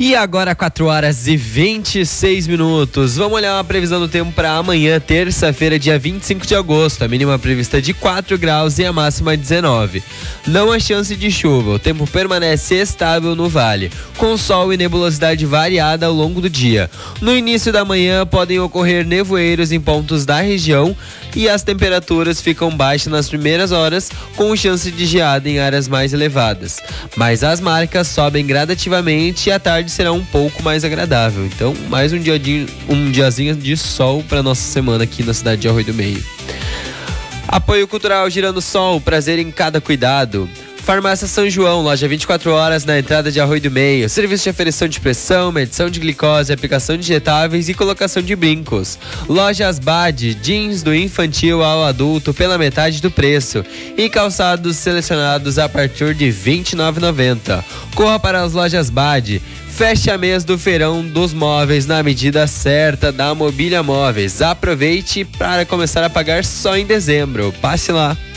E agora 4h26. Vamos olhar uma previsão do tempo para amanhã, terça-feira, dia 25 de agosto. A mínima prevista de 4 graus e a máxima 19. Não há chance de chuva. O tempo permanece estável no vale, com sol e nebulosidade variada ao longo do dia. No início da manhã podem ocorrer nevoeiros em pontos da região e as temperaturas ficam baixas nas primeiras horas, com chance de geada em áreas mais elevadas. Mas as marcas sobem gradativamente e à tarde será um pouco mais agradável. Então, mais um diazinho de sol para nossa semana aqui na cidade de Arroio do Meio. Apoio Cultural Girando Sol, prazer em cada cuidado. Farmácia São João, loja 24 horas na entrada de Arroio do Meio. Serviço de aferição de pressão, medição de glicose, aplicação de injetáveis e colocação de brincos. Lojas Bad, jeans do infantil ao adulto pela metade do preço. E calçados selecionados a partir de R$ 29,90. Corra para as lojas Bad. Fecha mês do feirão dos móveis na medida certa da Mobília Móveis. Aproveite para começar a pagar só em dezembro. Passe lá.